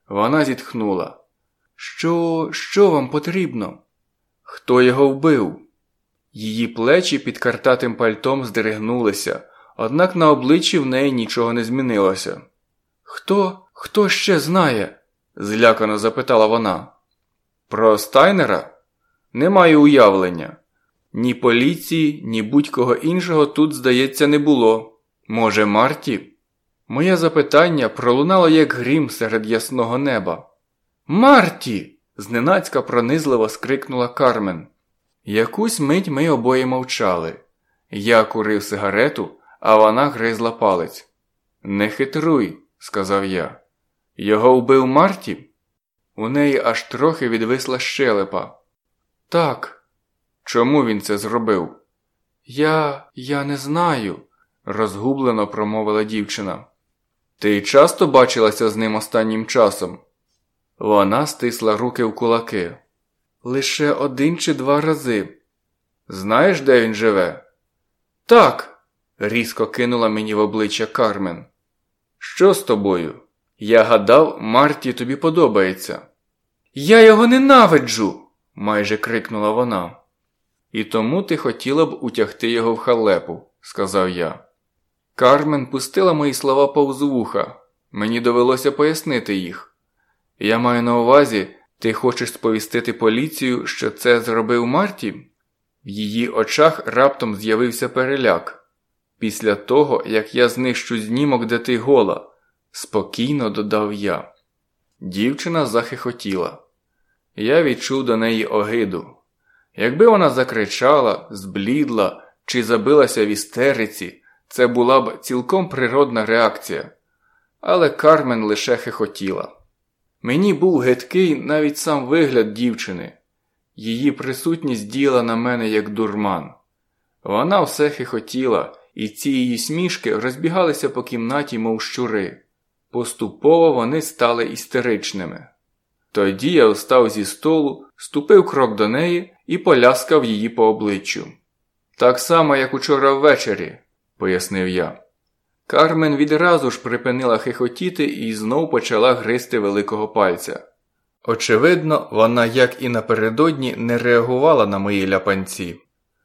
Вона зітхнула. Що вам потрібно? Хто його вбив? Її плечі під картатим пальтом здригнулися, однак на обличчі в неї нічого не змінилося. Хто ще знає? Злякано запитала вона. Про Стайнера? Не маю уявлення. Ні поліції, ні будь-кого іншого тут, здається, не було. Може, Марті? Моє запитання пролунало як грім серед ясного неба. «Марті!» – зненацька пронизливо скрикнула Кармен. Якусь мить ми обоє мовчали. Я курив сигарету, а вона гризла палець. «Не хитруй», – сказав я. «Його вбив Марті?» У неї аж трохи відвисла щелепа. «Так». «Чому він це зробив?» Я не знаю», – розгублено промовила дівчина. «Ти часто бачилася з ним останнім часом?» Вона стисла руки в кулаки. «Лише 1 чи 2 рази». «Знаєш, де він живе?» «Так», – різко кинула мені в обличчя Кармен. «Що з тобою? Я гадав, Марті тобі подобається». «Я його ненавиджу!» – майже крикнула вона. «І тому ти хотіла б утягти його в халепу», – сказав я. Кармен пустила мої слова повз вуха. Мені довелося пояснити їх. «Я маю на увазі, ти хочеш сповістити поліцію, що це зробив Марті?» В її очах раптом з'явився переляк. «Після того, як я знищу знімок, де ти гола», – спокійно додав я. Дівчина захихотіла. Я відчув до неї огиду. Якби вона закричала, зблідла чи забилася в істериці, це була б цілком природна реакція. Але Кармен лише хихотіла. Мені був гидкий навіть сам вигляд дівчини. Її присутність діяла на мене як дурман. Вона все хихотіла, і ці її смішки розбігалися по кімнаті, мов щури. Поступово вони стали істеричними. Тоді я встав зі столу, ступив крок до неї і поляскав її по обличчю. «Так само, як учора ввечері», – пояснив я. Кармен відразу ж припинила хихотіти і знов почала гризти великого пальця. Очевидно, вона, як і напередодні, не реагувала на мої ляпанці.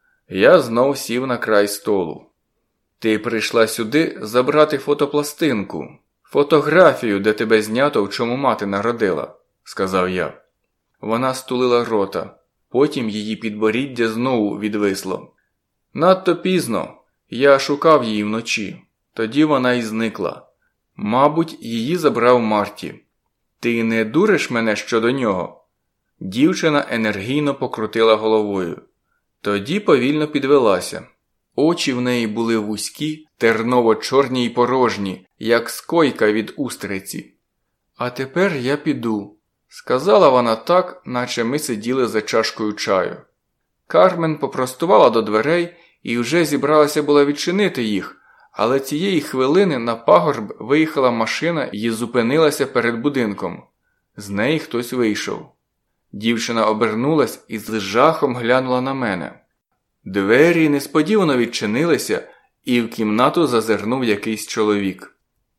Я знов сів на край столу. «Ти прийшла сюди забрати фотопластинку, фотографію, де тебе знято, в чому мати народила», – сказав я. Вона стулила рота, потім її підборіддя знову відвисло. «Надто пізно. Я шукав її вночі. Тоді вона й зникла. Мабуть, її забрав Марті. Ти не дуриш мене щодо нього?» Дівчина енергійно покрутила головою. Тоді повільно підвелася. Очі в неї були вузькі, терново-чорні й порожні, як скойка від устриці. «А тепер я піду», – сказала вона так, наче ми сиділи за чашкою чаю. Кармен попростувала до дверей і вже зібралася була відчинити їх, але цієї хвилини на пагорб виїхала машина і зупинилася перед будинком. З неї хтось вийшов. Дівчина обернулась і з жахом глянула на мене. Двері несподівано відчинилися, і в кімнату зазирнув якийсь чоловік.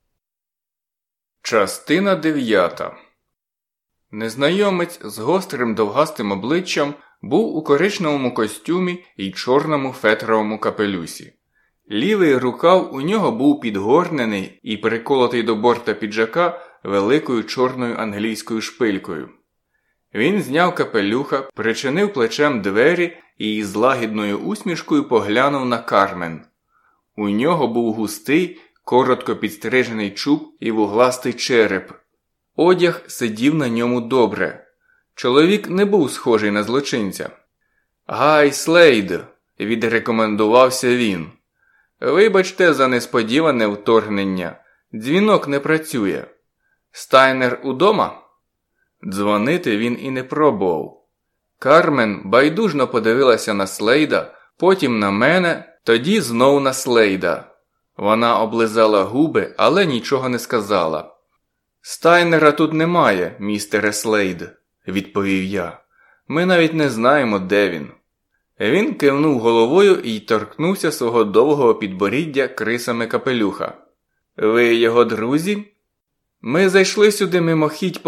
Частина 9. Незнайомець з гострим довгастим обличчям був у коричневому костюмі і чорному фетровому капелюсі. Лівий рукав у нього був підгорнений і приколотий до борта піджака великою чорною англійською шпилькою. Він зняв капелюха, причинив плечем двері і з лагідною усмішкою поглянув на Кармен. У нього був густий, коротко підстрижений чуб і вугластий череп. Одяг сидів на ньому добре. Чоловік не був схожий на злочинця. «Гай Слейд», – відрекомендувався він. «Вибачте за несподіване вторгнення. Дзвінок не працює. Стайнер удома?» Дзвонити він і не пробував. Кармен байдужно подивилася на Слейда, потім на мене, тоді знов на Слейда. Вона облизала губи, але нічого не сказала. «Стайнера тут немає, містере Слейд», – відповів я. «Ми навіть не знаємо, де він». Він кивнув головою і торкнувся свого довгого підборіддя крисами капелюха. «Ви його друзі?» «Ми зайшли сюди мимохідь